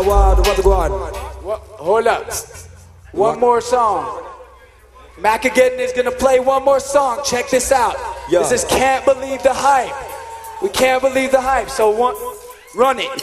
Hold up. One more song. Macageddon is gonna play one more song. Check this out. This is Can't Believe the Hype. We can't believe the hype. So run it.